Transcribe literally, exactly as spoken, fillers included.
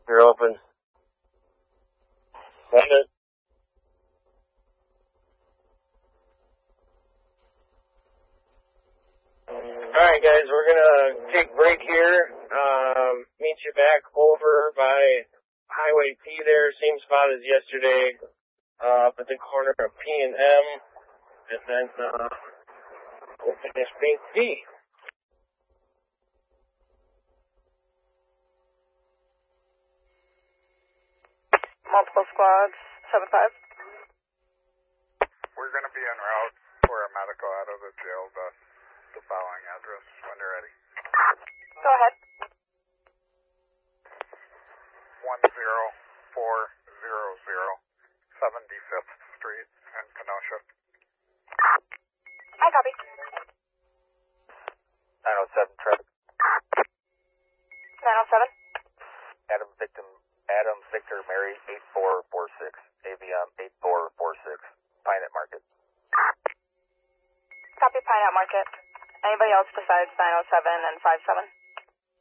You're open. Send it. Alright guys, we're gonna take a break here. Um, meet you back over by Highway P there, same spot as yesterday, uh, up at the corner of P and M, and then, uh, we'll finish Base D. Multiple squads, seven five. We're going to be en route for a medical out of the jail, the, the following address when you're ready. Go ahead. one zero four zero zero seventy-fifth Street in Kenosha. I copy. nine oh seven traffic. nine oh seven. Adam Victim, Adam Victor Mary eight four four six. Avion eight four four six. Pinot Market. Copy Pinot Market. Anybody else besides nine oh seven and five seven?